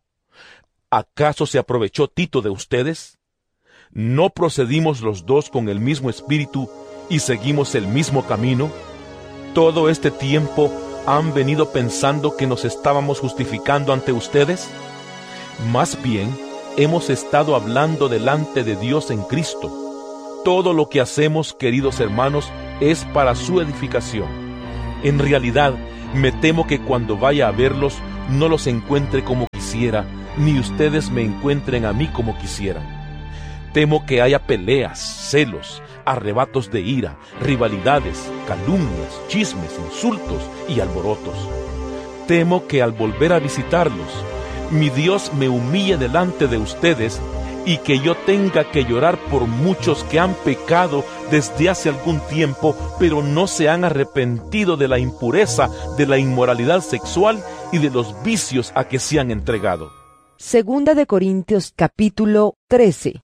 ¿Acaso se aprovechó Tito de ustedes? ¿No procedimos los dos con el mismo espíritu y seguimos el mismo camino? Todo este tiempo ¿Han venido pensando que nos estábamos justificando ante ustedes? Más bien, hemos estado hablando delante de Dios en Cristo. Todo lo que hacemos, queridos hermanos, es para su edificación. En realidad, me temo que cuando vaya a verlos, no los encuentre como quisiera, ni ustedes me encuentren a mí como quisieran. Temo que haya peleas, celos, arrebatos de ira, rivalidades, calumnias, chismes, insultos y alborotos. Temo que al volver a visitarlos, mi Dios me humille delante de ustedes y que yo tenga que llorar por muchos que han pecado desde hace algún tiempo, pero no se han arrepentido de la impureza, de la inmoralidad sexual y de los vicios a que se han entregado. Segunda de Corintios capítulo trece.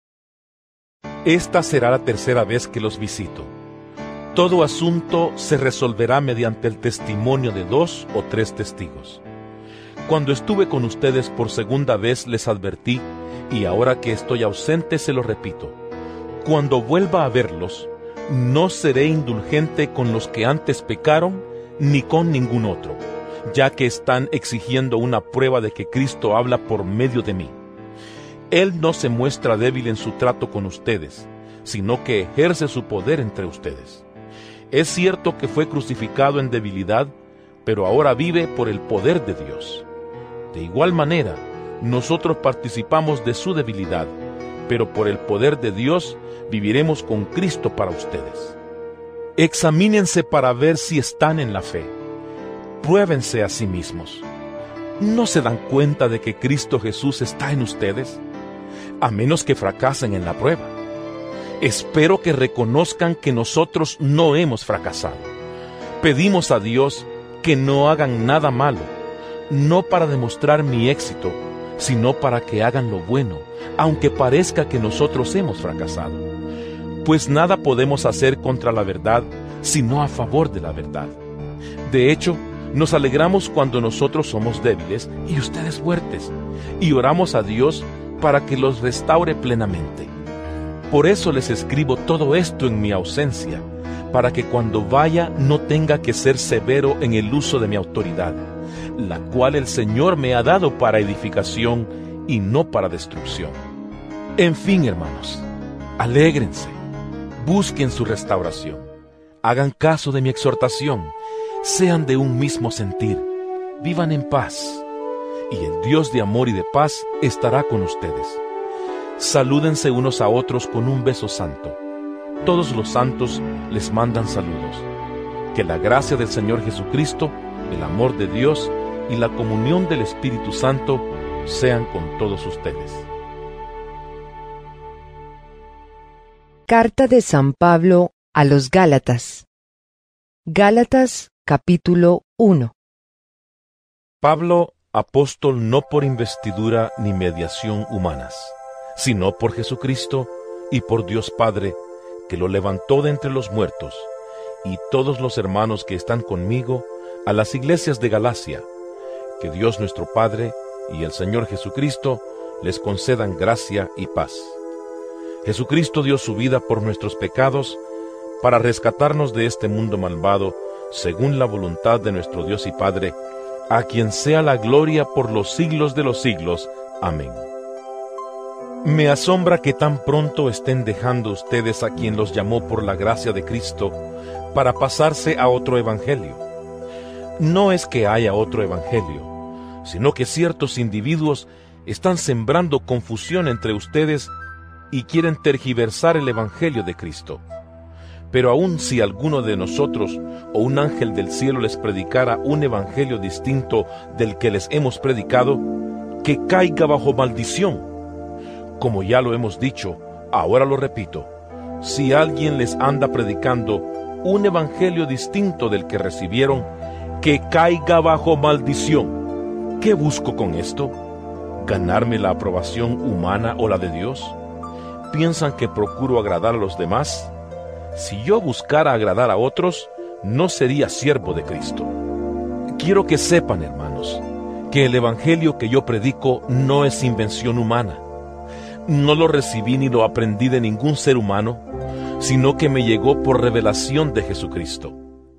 Esta será la tercera vez que los visito. Todo asunto se resolverá mediante el testimonio de dos o tres testigos. Cuando estuve con ustedes por segunda vez les advertí, y ahora que estoy ausente se lo repito. Cuando vuelva a verlos, no seré indulgente con los que antes pecaron, ni con ningún otro, ya que están exigiendo una prueba de que Cristo habla por medio de mí. Él no se muestra débil en su trato con ustedes, sino que ejerce su poder entre ustedes. Es cierto que fue crucificado en debilidad, pero ahora vive por el poder de Dios. De igual manera, nosotros participamos de su debilidad, pero por el poder de Dios viviremos con Cristo para ustedes. Examínense para ver si están en la fe. Pruébense a sí mismos. ¿No se dan cuenta de que Cristo Jesús está en ustedes? A menos que fracasen en la prueba. Espero que reconozcan que nosotros no hemos fracasado. Pedimos a Dios que no hagan nada malo, no para demostrar mi éxito, sino para que hagan lo bueno, aunque parezca que nosotros hemos fracasado. Pues nada podemos hacer contra la verdad, sino a favor de la verdad. De hecho, nos alegramos cuando nosotros somos débiles y ustedes fuertes, y oramos a Dios para que los restaure plenamente. Por eso les escribo todo esto en mi ausencia, para que cuando vaya no tenga que ser severo en el uso de mi autoridad, la cual el Señor me ha dado para edificación y no para destrucción. En fin, hermanos, alégrense, busquen su restauración, hagan caso de mi exhortación, sean de un mismo sentir, vivan en paz, y el Dios de amor y de paz estará con ustedes. Salúdense unos a otros con un beso santo. Todos los santos les mandan saludos. Que la gracia del Señor Jesucristo, el amor de Dios y la comunión del Espíritu Santo sean con todos ustedes. Carta de San Pablo a los Gálatas. Gálatas capítulo uno. Pablo, apóstol no por investidura ni mediación humanas, sino por Jesucristo y por Dios Padre, que lo levantó de entre los muertos, y todos los hermanos que están conmigo, a las iglesias de Galacia. Que Dios nuestro Padre y el Señor Jesucristo les concedan gracia y paz. Jesucristo dio su vida por nuestros pecados, para rescatarnos de este mundo malvado, según la voluntad de nuestro Dios y Padre, a quien sea la gloria por los siglos de los siglos. Amén. Me asombra que tan pronto estén dejando ustedes a quien los llamó por la gracia de Cristo para pasarse a otro evangelio. No es que haya otro evangelio, sino que ciertos individuos están sembrando confusión entre ustedes y quieren tergiversar el evangelio de Cristo. Pero aun si alguno de nosotros o un ángel del cielo les predicara un evangelio distinto del que les hemos predicado, que caiga bajo maldición. Como ya lo hemos dicho, ahora lo repito, si alguien les anda predicando un evangelio distinto del que recibieron, que caiga bajo maldición. ¿Qué busco con esto? ¿Ganarme la aprobación humana o la de Dios? ¿Piensan que procuro agradar a los demás? Si yo buscara agradar a otros, no sería siervo de Cristo. Quiero que sepan, hermanos, que el evangelio que yo predico no es invención humana. No lo recibí ni lo aprendí de ningún ser humano, sino que me llegó por revelación de Jesucristo.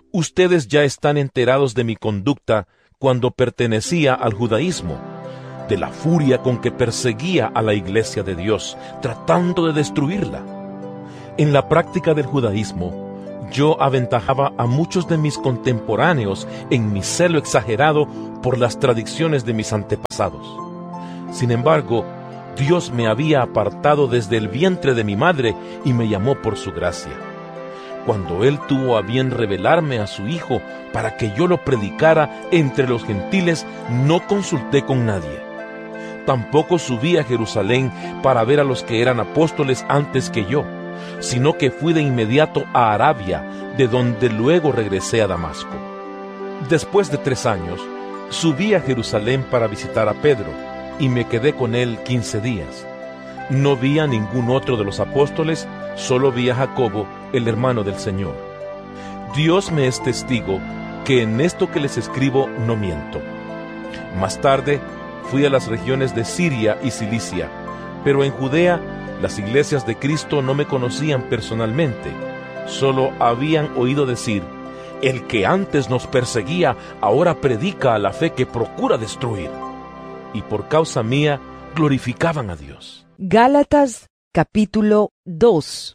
Ustedes ya están enterados de mi conducta cuando pertenecía al judaísmo, de la furia con que perseguía a la iglesia de Dios, tratando de destruirla. En la práctica del judaísmo, yo aventajaba a muchos de mis contemporáneos en mi celo exagerado por las tradiciones de mis antepasados. Sin embargo, Dios me había apartado desde el vientre de mi madre y me llamó por su gracia. Cuando Él tuvo a bien revelarme a su Hijo para que yo lo predicara entre los gentiles, no consulté con nadie. Tampoco subí a Jerusalén para ver a los que eran apóstoles antes que yo, sino que fui de inmediato a Arabia, de donde luego regresé a Damasco. Después de tres años, subí a Jerusalén para visitar a Pedro, y me quedé con él quince días. No vi a ningún otro de los apóstoles, solo vi a Jacobo, el hermano del Señor. Dios me es testigo que en esto que les escribo no miento. Más tarde, fui a las regiones de Siria y Cilicia, pero en Judea las iglesias de Cristo no me conocían personalmente, solo habían oído decir: el que antes nos perseguía, ahora predica a la fe que procura destruir. Y por causa mía, glorificaban a Dios. Gálatas capítulo dos.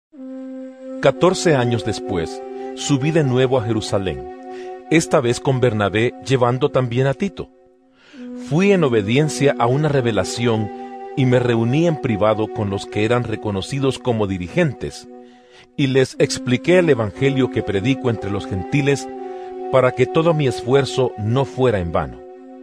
Catorce años después, subí de nuevo a Jerusalén, esta vez con Bernabé, llevando también a Tito. Fui en obediencia a una revelación y me reuní en privado con los que eran reconocidos como dirigentes, y les expliqué el evangelio que predico entre los gentiles, para que todo mi esfuerzo no fuera en vano.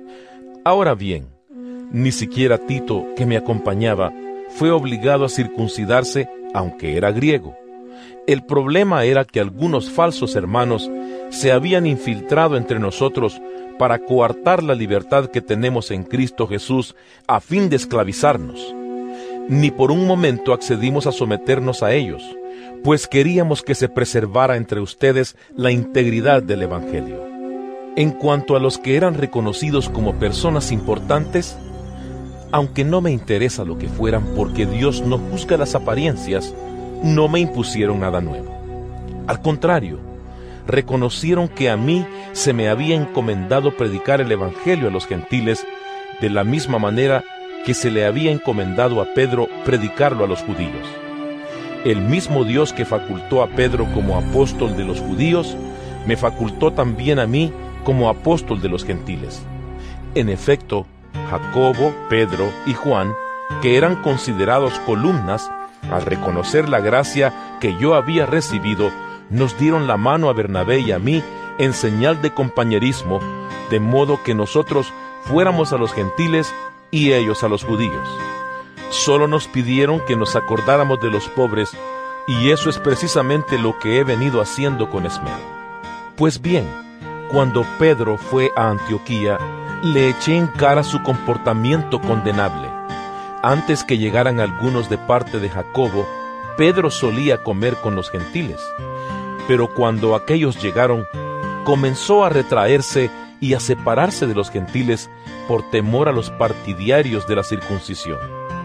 Ahora bien, ni siquiera Tito, que me acompañaba, fue obligado a circuncidarse, aunque era griego. El problema era que algunos falsos hermanos se habían infiltrado entre nosotros para coartar la libertad que tenemos en Cristo Jesús a fin de esclavizarnos. Ni por un momento accedimos a someternos a ellos, pues queríamos que se preservara entre ustedes la integridad del Evangelio. En cuanto a los que eran reconocidos como personas importantes, aunque no me interesa lo que fueran porque Dios no juzga las apariencias, no me impusieron nada nuevo. Al contrario, reconocieron que a mí se me había encomendado predicar el Evangelio a los gentiles de la misma manera que se le había encomendado a Pedro predicarlo a los judíos. El mismo Dios que facultó a Pedro como apóstol de los judíos, me facultó también a mí como apóstol de los gentiles. En efecto, Jacobo, Pedro y Juan, que eran considerados columnas, al reconocer la gracia que yo había recibido, nos dieron la mano a Bernabé y a mí en señal de compañerismo, de modo que nosotros fuéramos a los gentiles y ellos a los judíos. Solo nos pidieron que nos acordáramos de los pobres, y eso es precisamente lo que he venido haciendo con esmero. Pues bien, cuando Pedro fue a Antioquía, le eché en cara su comportamiento condenable. Antes que llegaran algunos de parte de Jacobo, Pedro solía comer con los gentiles. Pero cuando aquellos llegaron, comenzó a retraerse y a separarse de los gentiles por temor a los partidarios de la circuncisión.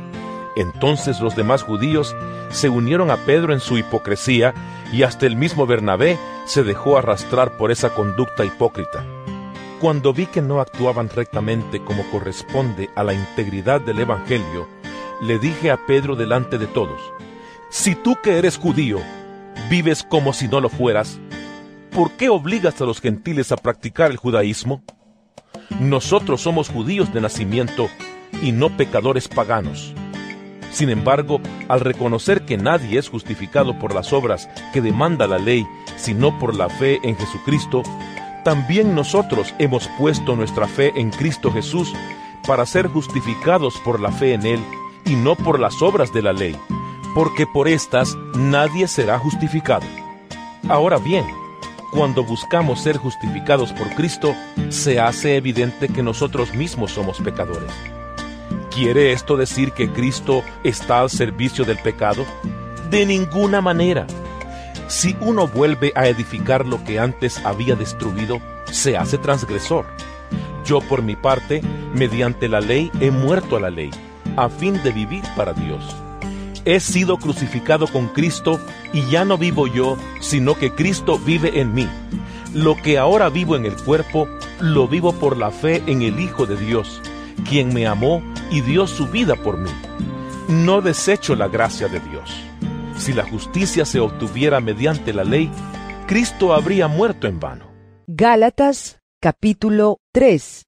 Entonces los demás judíos se unieron a Pedro en su hipocresía, y hasta el mismo Bernabé se dejó arrastrar por esa conducta hipócrita. Cuando vi que no actuaban rectamente como corresponde a la integridad del Evangelio, le dije a Pedro delante de todos: si tú que eres judío, vives como si no lo fueras, ¿por qué obligas a los gentiles a practicar el judaísmo? Nosotros somos judíos de nacimiento y no pecadores paganos. Sin embargo, al reconocer que nadie es justificado por las obras que demanda la ley, sino por la fe en Jesucristo, también nosotros hemos puesto nuestra fe en Cristo Jesús para ser justificados por la fe en Él y no por las obras de la ley, porque por estas nadie será justificado. Ahora bien, cuando buscamos ser justificados por Cristo, se hace evidente que nosotros mismos somos pecadores. ¿Quiere esto decir que Cristo está al servicio del pecado? De ninguna manera. Si uno vuelve a edificar lo que antes había destruido, se hace transgresor. Yo, por mi parte, mediante la ley he muerto a la ley, a fin de vivir para Dios. He sido crucificado con Cristo, y ya no vivo yo, sino que Cristo vive en mí. lo que ahora vivo en el cuerpo, lo vivo por la fe en el Hijo de Dios, quien me amó y dio su vida por mí. No desecho la gracia de Dios. Si la justicia se obtuviera mediante la ley, Cristo habría muerto en vano. Gálatas capítulo tres.